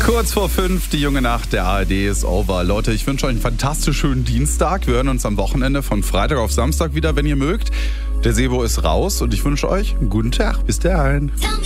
Kurz vor 5, die junge Nacht der ARD ist over. Leute, ich wünsche euch einen fantastisch schönen Dienstag. Wir hören uns am Wochenende von Freitag auf Samstag wieder, wenn ihr mögt. Der Sebo ist raus und ich wünsche euch einen guten Tag. Bis dahin.